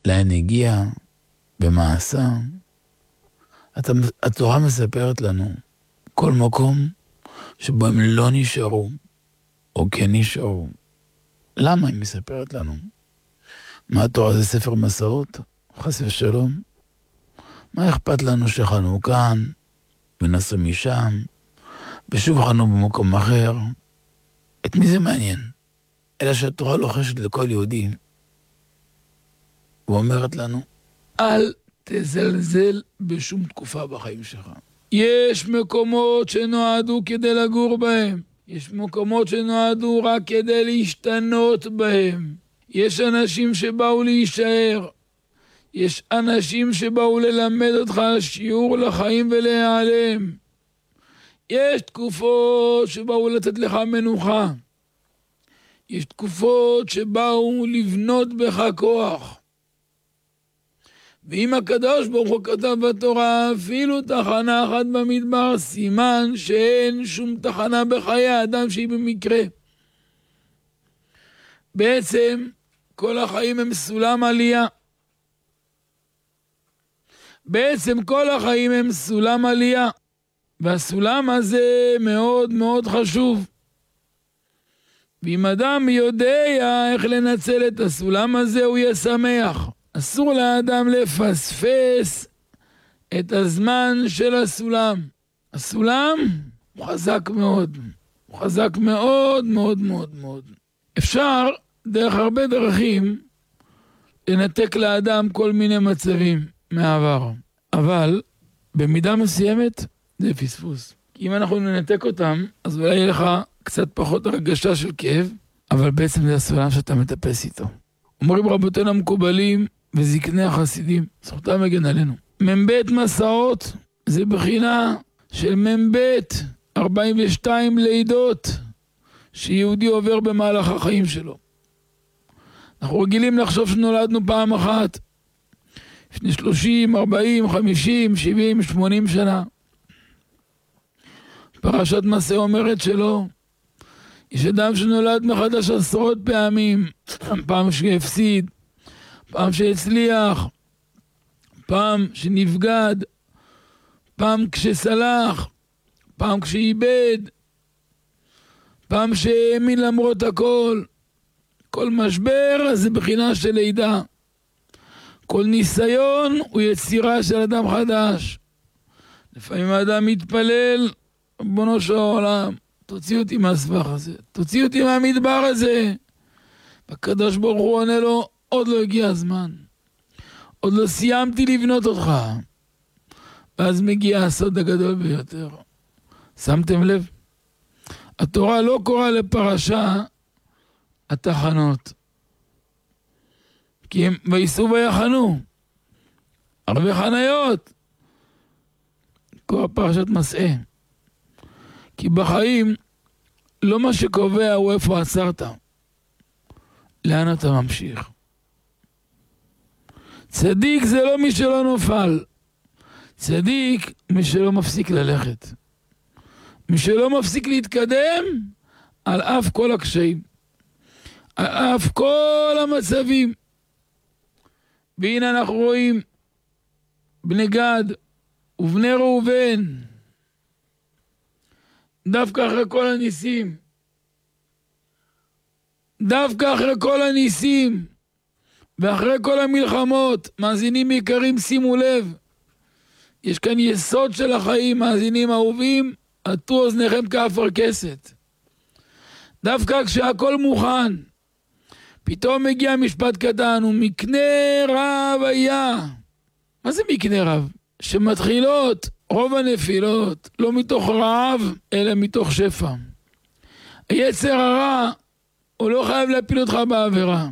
לאן הגיע, במעשה. התורה מספרת לנו, כל מקום שבו הם לא נשארו, או כן נשארו. למה היא מספרת לנו? מה התורה זה ספר מסעות? חס ושלום. מה אכפת לנו שחנו כאן, ונסו משם, ושוב חנו במקום אחר? את מי זה מעניין? אלא שהתורה לוחשת לכל יהודי, ואומרת לנו, אל תזלזל בשום תקופה בחיים שלך. יש מקומות שנועדו כדי לגור בהם. יש מקומות שנועדו רק כדי להשתנות בהם. יש אנשים שבאו להישאר. יש אנשים שבאו ללמד אותך שיעור לחיים ולהיעלם. יש תקופות שבאו לתת לך מנוחה. יש תקופות שבאו לבנות בך כוח. ואם הקדוש ברוך הוא כתב בתורה אפילו תחנה אחת במדבר, סימן שאין שום תחנה בחיי האדם שהיא במקרה. בעצם כל החיים הם סולם עלייה. והסולם הזה מאוד מאוד חשוב. ואם אדם יודע איך לנצל את הסולם הזה, הוא יהיה שמח. אסור לאדם לפספס את הזמן של הסולם. הסולם הוא חזק מאוד. הוא חזק מאוד מאוד מאוד מאוד. אפשר דרך הרבה דרכים לנתק לאדם כל מיני מצבים מהעבר. אבל במידה מסוימת זה פספוס. אם אנחנו ננתק אותם, אז אולי יהיה לך קצת פחות הרגשה של כאב, אבל בעצם זה הסולם שאתה מטפס איתו. אומרים רבותינו המקובלים וזקני החסידים, זכותם מגן עלינו. מבית מסעות זה בחינה של מבית 42 לידות שיהודי עובר במהלך החיים שלו. אנחנו רגילים לחשוב שנולדנו פעם אחת, לפני 30, 40, 50, 70, 80 שנה. פרשת מסע אומרת שלא. יש אדם שנולד מחדש עשרות פעמים, פעם שהפסיד, פעם שהצליח, פעם שנבגד, פעם כשסלח, פעם כשאיבד, פעם שהאמין למרות הכל. כל משבר זה בחינה של לידה. כל ניסיון הוא יצירה של אדם חדש. לפעמים האדם מתפלל, ריבונו של העולם, תוציא אותי מהסבך הזה, תוציא אותי מהמדבר הזה. והקדוש ברוך הוא עונה לו, עוד לא הגיע הזמן. עוד לא סיימתי לבנות אותך. ואז מגיע הסוד הגדול ביותר. שמתם לב? התורה לא קוראה לפרשה התחנות. כי הם וייסעו ויחנו. הרבה חניות. קורא פרשת מסע. כי בחיים לא מה שקובע הוא איפה עצרת. לאן אתה ממשיך. צדיק זה לא מי שלא נופל. צדיק מי שלא מפסיק ללכת. מי שלא מפסיק להתקדם על אף כל הקשיים. על אף כל המצבים. והנה אנחנו רואים בני גד ובני ראובן. דווקא אחרי כל הניסים. דווקא אחרי כל הניסים. ואחרי כל המלחמות. מאזינים יקרים, שימו לב. יש כאן יסוד של החיים, מאזינים אהובים. עטו אוזניכם כאפר כסת. דווקא כשהכל מוכן. פתאום מגיע משפט קטן, ומקנה רב היה. מה זה מקנה רב? שמתחילות רוב הנפילות, לא מתוך רעב, אלא מתוך שפע. היצר הרע, הוא לא חייב להפיל אותך בעבירה.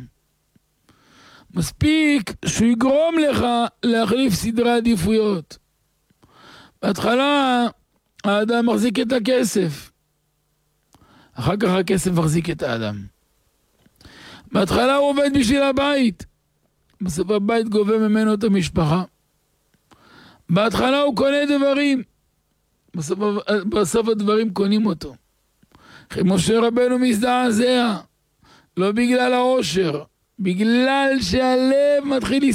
מספיק שהוא יגרום לך להחליף סדרי עדיפויות. בהתחלה, האדם מחזיק את הכסף. אחר כך הכסף מחזיק את האדם. בהתחלה הוא עובד בשביל הבית. בסוף הבית גובה ממנו את המשפחה. בהתחלה הוא קונה דברים. בסוף הדברים קונים אותו. משה רבנו מזדעזע. לא בגלל העושר. בגלל שהלב מתחיל